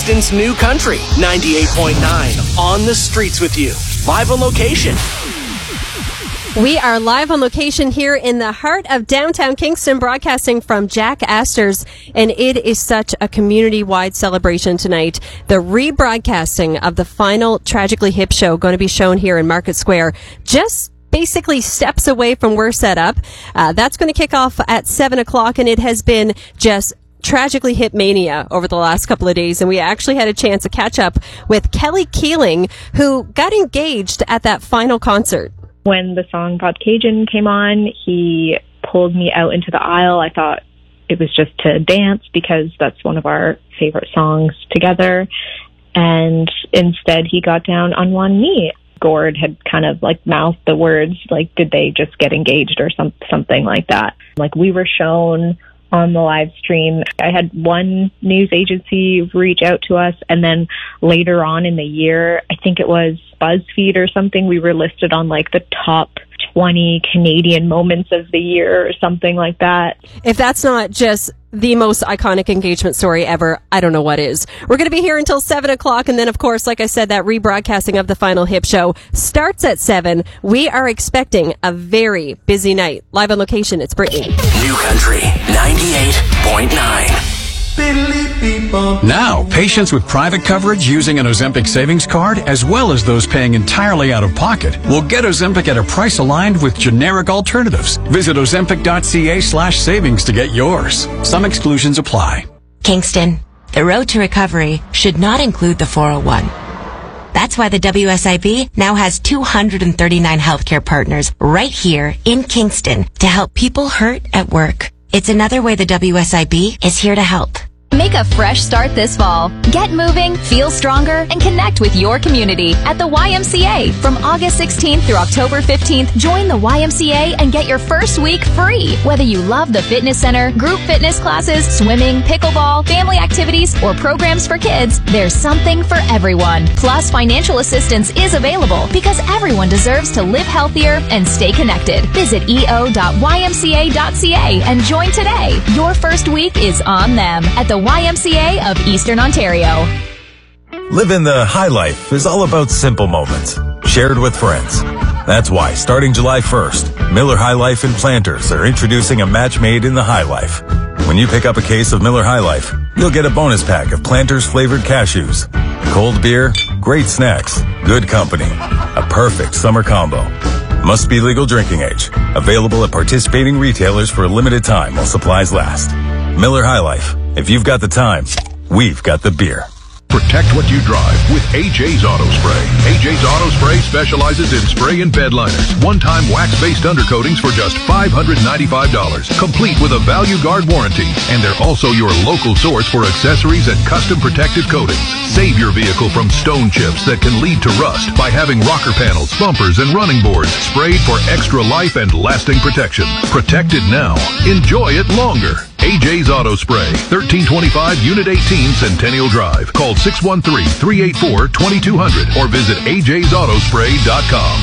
Kingston's New Country 98.9. On the streets with you. Live on location. We are live on location here in the heart of downtown Kingston, broadcasting from Jack Astor's, and it is such a community-wide celebration tonight. The rebroadcasting of the final Tragically Hip show going to be shown here in Market Square, just basically steps away from where we're set up. That's going to kick off at 7 o'clock, and it has been just Tragically Hip mania over the last couple of days, and we actually had a chance to catch up with Kelly Keeling, who got engaged at that final concert. When the song Bob Cajun came on, he pulled me out into the aisle. I thought it was just to dance because that's one of our favorite songs together. And instead he got down on one knee. Gord had kind of like mouthed the words, like, did they just get engaged or something like that? Like, we were shown on the live stream. I had one news agency reach out to us, and then later on in the year, I think it was BuzzFeed or something, we were listed on like the top 20 Canadian moments of the year or something like that. If that's not just the most iconic engagement story ever, I don't know what is. We're going to be here until 7 o'clock, and then, of course, like I said, that rebroadcasting of the final Hip show starts at 7. We are expecting a very busy night. Live on location, it's Brittany. New Country 98.9. Now, patients with private coverage using an Ozempic savings card, as well as those paying entirely out of pocket, will get Ozempic at a price aligned with generic alternatives. Visit ozempic.ca/savings to get yours. Some exclusions apply. Kingston, the road to recovery should not include the 401. That's why the WSIB now has 239 healthcare partners right here in Kingston to help people hurt at work. It's another way the WSIB is here to help. Make a fresh start this fall. Get moving, feel stronger, and connect with your community at the YMCA. From August 16th through October 15th, join the YMCA and get your first week free. Whether you love the fitness center, group fitness classes, swimming, pickleball, family activities, or programs for kids, there's something for everyone. Plus, financial assistance is available because everyone deserves to live healthier and stay connected. Visit eo.ymca.ca and join today. Your first week is on them at the YMCA of Eastern Ontario. Living the high life is all about simple moments, shared with friends. That's why, starting July 1st, Miller High Life and Planters are introducing a match made in the High Life. When you pick up a case of Miller High Life, you'll get a bonus pack of Planters flavored cashews. Cold beer, great snacks, good company. A perfect summer combo. Must be legal drinking age. Available at participating retailers for a limited time while supplies last. Miller High Life. If you've got the time, we've got the beer. Protect what you drive with AJ's Auto Spray. AJ's Auto Spray specializes in spray and bed liners. One-time wax-based undercoatings for just $595. Complete with a Value Guard warranty. And they're also your local source for accessories and custom protective coatings. Save your vehicle from stone chips that can lead to rust by having rocker panels, bumpers, and running boards sprayed for extra life and lasting protection. Protect it now. Enjoy it longer. AJ's Auto Spray, 1325 Unit 18 Centennial Drive. Call 613-384-2200 or visit ajsautospray.com.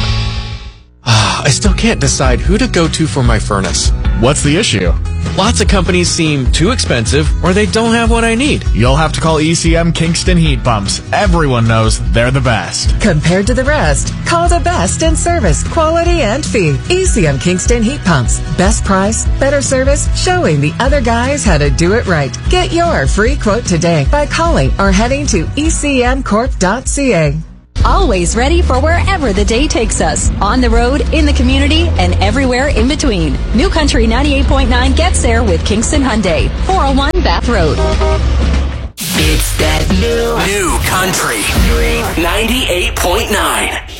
I still can't decide who to go to for my furnace. What's the issue? Lots of companies seem too expensive or they don't have what I need. You'll have to call ECM Kingston Heat Pumps. Everyone knows they're the best. Compared to the rest, call the best in service, quality, and fee. ECM Kingston Heat Pumps. Best price, better service, showing the other guys how to do it right. Get your free quote today by calling or heading to ecmcorp.ca. Always ready for wherever the day takes us. On the road, in the community, and everywhere in between. New Country 98.9 gets there with Kingston Hyundai. 401 Bath Road. It's that new Country 98.9.